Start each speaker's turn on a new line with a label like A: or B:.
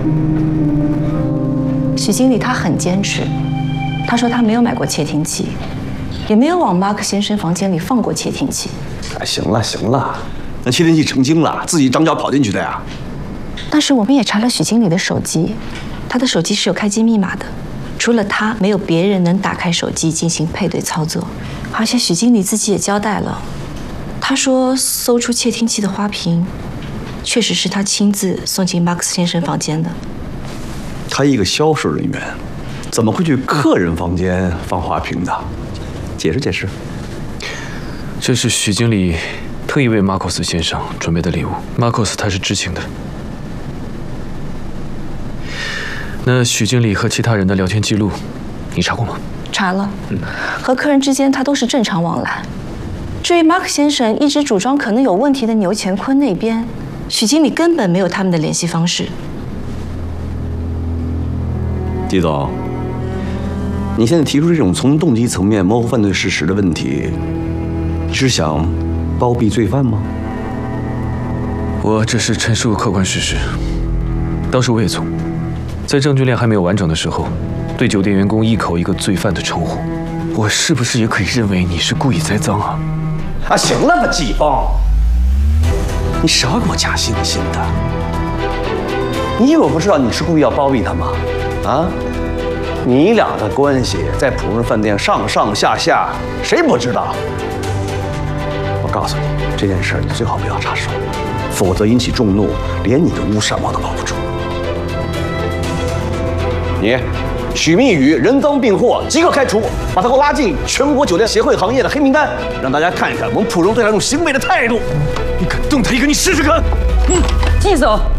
A: 许经理他很坚持，他说他没有买过窃听器，也没有往马克先生房间里放过窃听器。
B: 哎，行了行了，那窃听器成精了，自己长脚跑进去的呀。
A: 但是我们也查了许经理的手机，他的手机是有开机密码的，除了他，没有别人能打开手机进行配对操作。而且许经理自己也交代了，他说搜出窃听器的花瓶，确实是他亲自送进马克思先生房间的。
B: 他一个销售人员，怎么会去客人房间放花瓶的？解释解释。
C: 这是许经理特意为马克思先生准备的礼物，马克思他是知情的。那许经理和其他人的聊天记录，你查过吗？
A: 查了，和客人之间他都是正常往来。至于马克先生一直主张可能有问题的牛乾坤那边，许经理根本没有他们的联系方式。
B: 季总，你现在提出这种从动机层面模糊犯罪事实的问题，你是想包庇罪犯吗？
C: 我只是陈述客观事实。当时我也从在证据链还没有完整的时候，对酒店员工一口一个罪犯的称呼，我是不是也可以认为你是故意栽赃啊？
B: 啊，行了吧，季风，你少给我假惺惺的！你以为我不知道你是故意要包庇他吗？啊，你俩的关系在普润饭店上上下下，谁不知道？我告诉你，这件事你最好不要插手，否则引起众怒，连你的乌纱帽都保不住。你，许密宇人赃并获，即刻开除，把他给我拉进全国酒店协会行业的黑名单，让大家看一看我们普荣对他这种行为的态度。
C: 你敢动他一个，你试试看！
D: 季总。